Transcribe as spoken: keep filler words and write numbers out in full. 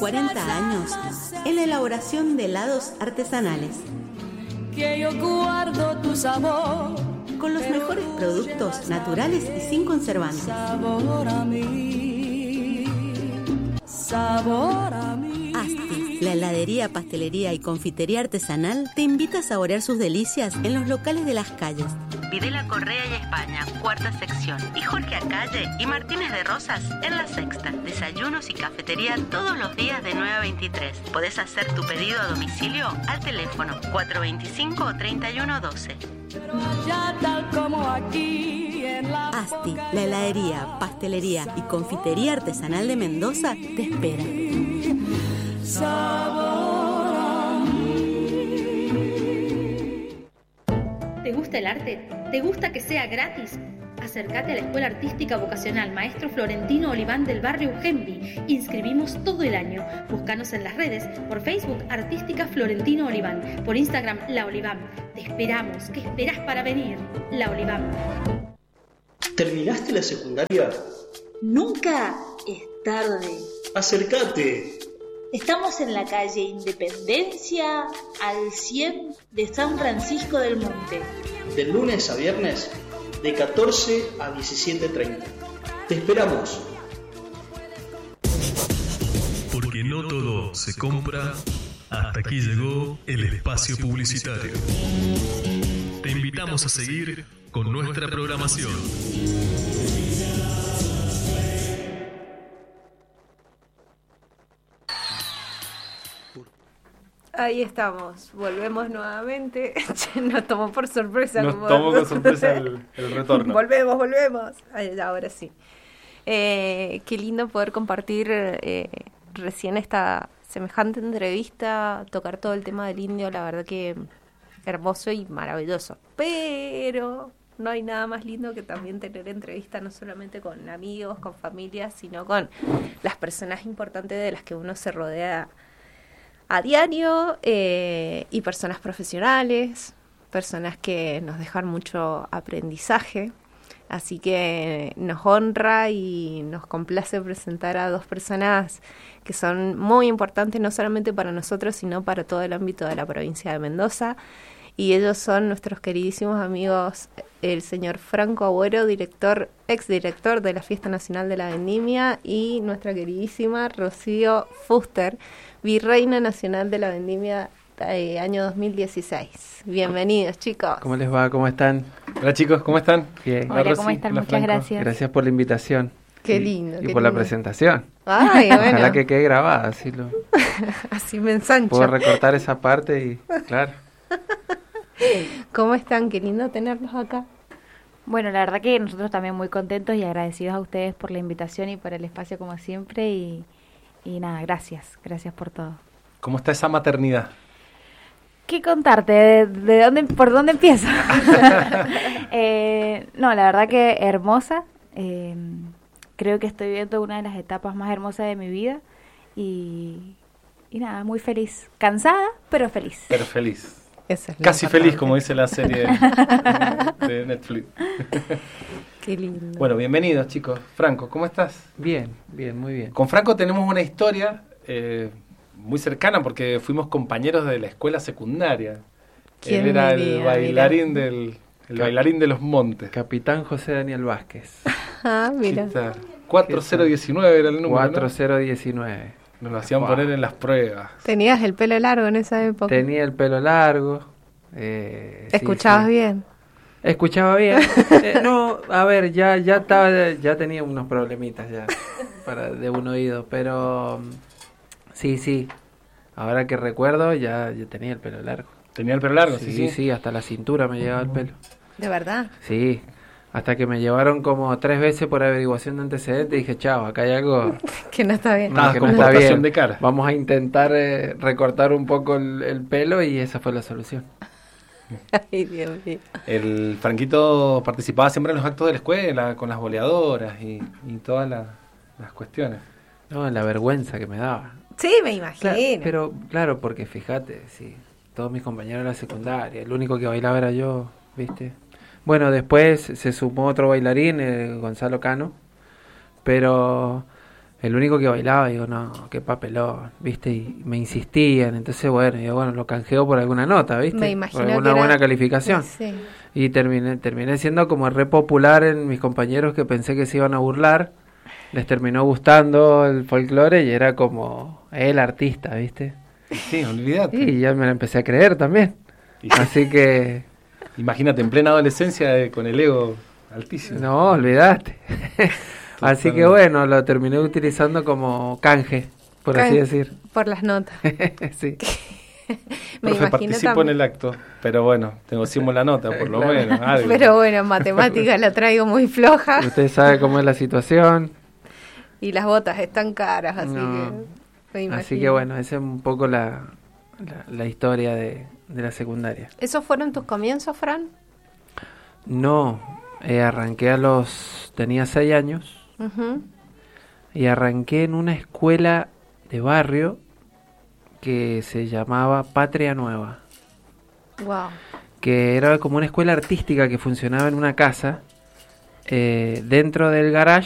cuarenta años en la elaboración de helados artesanales. Que yo guardo tu sabor. Con los mejores productos naturales y sin conservantes. Sabor a mí. Sabor a mí. Asti, la heladería, pastelería y confitería artesanal, te invita a saborear sus delicias en los locales de Las Calles. Videla Correa y España, cuarta sección. Y Jorge Acalle y Martínez de Rosas en la sexta. Desayunos y cafetería todos los días de nueve a veintitrés. Podés hacer tu pedido a domicilio al teléfono cuatro dos cinco, tres uno uno dos. Asti, la heladería, pastelería y confitería artesanal de Mendoza te espera. ¿Te gusta el arte? ¿Te gusta que sea gratis? Acércate a la Escuela Artística Vocacional Maestro Florentino Oliván del barrio Ugembi. Inscribimos todo el año. Búscanos en las redes, por Facebook Artística Florentino Oliván, por Instagram La Oliván. Te esperamos. ¿Qué esperás para venir? La Oliván. ¿Terminaste la secundaria? Nunca es tarde. Acércate. Estamos en la calle Independencia, al cien de San Francisco del Monte. De lunes a viernes, de catorce a diecisiete treinta. Te esperamos. Porque no todo se compra. Hasta aquí llegó el espacio publicitario. Te invitamos a seguir con nuestra programación. Ahí estamos, volvemos nuevamente. Nos tomó por sorpresa. Nos como... tomó por sorpresa el, el retorno. Volvemos, volvemos. Ay, ahora sí. Eh, qué lindo poder compartir eh, recién esta semejante entrevista, tocar todo el tema del indio, la verdad que hermoso y maravilloso. Pero no hay nada más lindo que también tener entrevista no solamente con amigos, con familias, sino con las personas importantes de las que uno se rodea a diario, eh, y personas profesionales, personas que nos dejan mucho aprendizaje. Así que nos honra y nos complace presentar a dos personas que son muy importantes, no solamente para nosotros, sino para todo el ámbito de la provincia de Mendoza. Y ellos son nuestros queridísimos amigos, el señor Franco Agüero, director, exdirector de la Fiesta Nacional de la Vendimia, y nuestra queridísima Rocío Fuster, Virreina Nacional de la Vendimia, eh, año dos mil dieciséis. Bienvenidos, chicos. ¿Cómo les va? ¿Cómo están? Hola, chicos, ¿cómo están? Bien. Hola, Hola ¿cómo están? Hola, Muchas Franco. Gracias. Gracias por la invitación. Qué y, lindo. Y qué por lindo. la presentación. Ay, bueno. Ojalá que quede grabada, así lo... así me ensancho. Puedo recortar esa parte y... Claro. ¿Cómo están? Qué lindo tenerlos acá. Bueno, la verdad que nosotros también muy contentos y agradecidos a ustedes por la invitación y por el espacio como siempre. Y, y nada, gracias. Gracias por todo. ¿Cómo está esa maternidad? ¿Qué contarte? ¿De, de dónde, por dónde empiezo? eh, no, la verdad que hermosa. Eh, creo que estoy viviendo una de las etapas más hermosas de mi vida. Y, y nada, muy feliz. Cansada, pero feliz. Pero feliz. Esa es Casi feliz, como dice la serie de, de Netflix. Qué lindo. Bueno, bienvenidos, chicos. Franco, ¿cómo estás? Bien, bien, muy bien. Con Franco tenemos una historia eh, muy cercana porque fuimos compañeros de la escuela secundaria. Él era diría, el bailarín mira. del el bailarín de los montes. Capitán José Daniel Vázquez. Ah, mira. cuatro cero diecinueve era el número, cuatro cero diecinueve. ¿no? Nos lo hacían wow. poner en las pruebas. ¿Tenías el pelo largo en esa época? Tenía el pelo largo. Eh, ¿Escuchabas sí, sí. bien? Escuchaba bien. eh, no, a ver, ya ya estaba, ya tenía unos problemitas ya para de un oído, pero sí, sí. Ahora que recuerdo, ya, ya tenía el pelo largo. ¿Tenía el pelo largo? Sí, sí, sí, sí. sí, hasta la cintura me llegaba el pelo. ¿De verdad? Sí. Hasta que me llevaron como tres veces por averiguación de antecedentes y dije, chao, acá hay algo que no está bien. No, que no está bien. De cara. Vamos a intentar eh, recortar un poco el, el pelo y esa fue la solución. Ay, Dios mío. El Franquito participaba siempre en los actos de la escuela, con las boleadoras y, y todas la, las cuestiones. No, la vergüenza que me daba. Sí, me imagino. Claro, pero claro, porque fíjate, sí, todos mis compañeros de la secundaria, el único que bailaba era yo, ¿viste? Bueno, después se sumó otro bailarín, eh, Gonzalo Cano, pero el único que bailaba, digo, no, qué papelón, ¿viste? Y me insistían, entonces, bueno, digo, bueno, lo canjeo por alguna nota, ¿viste? Me imagino por alguna que era... buena calificación. Sí. Y terminé, terminé siendo como re popular en mis compañeros que pensé que se iban a burlar. Les terminó gustando el folclore y era como el artista, ¿viste? Sí, olvídate. Y ya me lo empecé a creer también. Así que... Imagínate, en plena adolescencia eh, con el ego altísimo. No, olvídate. Así que bueno, lo terminé utilizando como canje, por Can- así decir. Por las notas. Sí. Me Profe, imagino participo también. en el acto, pero bueno, negociemos la nota, por lo Claro. menos. Algo. Pero bueno, matemática la traigo muy floja. Usted sabe cómo es la situación. Y las botas están caras, así No. que me imagino. Así que bueno, esa es un poco la, la, la historia de, de la secundaria. ¿Esos fueron tus comienzos, Fran? No, eh, arranqué a los... tenía seis años Ujú. y arranqué en una escuela de barrio que se llamaba Patria Nueva, Wow. que era como una escuela artística que funcionaba en una casa, eh, dentro del garage